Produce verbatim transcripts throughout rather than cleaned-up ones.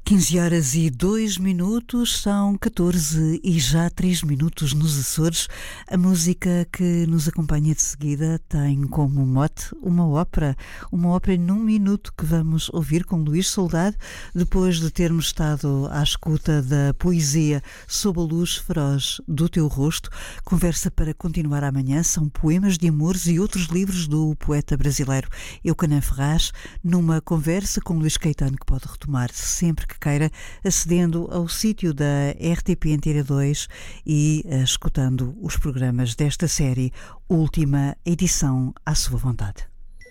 quinze horas e dois minutos, são catorze e já três minutos nos Açores. A música que nos acompanha de seguida tem como mote uma ópera, uma ópera num minuto que vamos ouvir com Luís Soldado, depois de termos estado à escuta da poesia Sob a Luz Feroz do Teu Rosto. Conversa para continuar amanhã, são poemas de amores e outros livros do poeta brasileiro Eucanã Ferraz, numa conversa com Luís Caetano que pode retomar sempre que queira, acedendo ao sítio da R T P Antena dois e uh, escutando os programas desta série, última edição à sua vontade.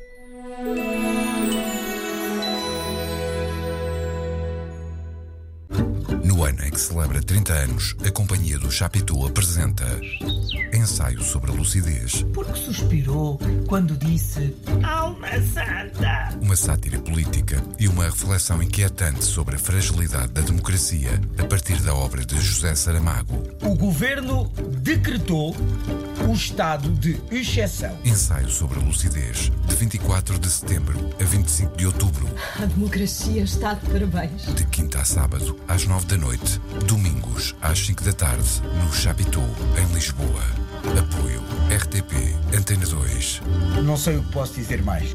No ano em que celebra trinta anos, a Companhia do Chapitú apresenta Ensaio sobre a Lucidez. Porque suspirou quando disse Alma Santa. Uma sátira política e uma reflexão inquietante sobre a fragilidade da democracia a partir da obra de José Saramago. O governo decretou o estado de exceção. Ensaio sobre a Lucidez, de vinte e quatro de setembro a vinte e cinco de outubro. A democracia está de parabéns. De quinta a sábado, às nove da noite. Domingos, às cinco da tarde, no Chapitú, em Lisboa. Apoio R T P Antena dois. Não sei o que posso dizer mais.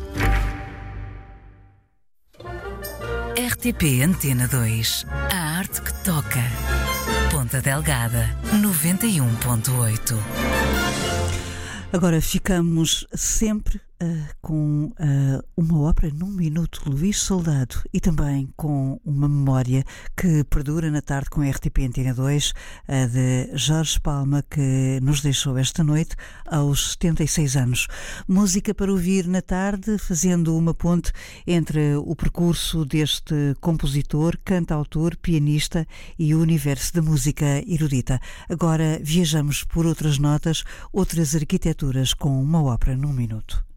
R T P Antena dois. A arte que toca. Ponta Delgada, noventa e um ponto oito. Agora ficamos sempre uh, com uh, uma ópera num minuto, Luís Soldado, e também com uma memória que perdura na tarde com a R T P Antena dois, a de Jorge Palma, que nos deixou esta noite aos setenta e seis anos. Música para ouvir na tarde, fazendo uma ponte entre o percurso deste compositor, cantautor, pianista e o universo da música erudita. Agora viajamos por outras notas, outras arquiteturas com uma ópera num minuto.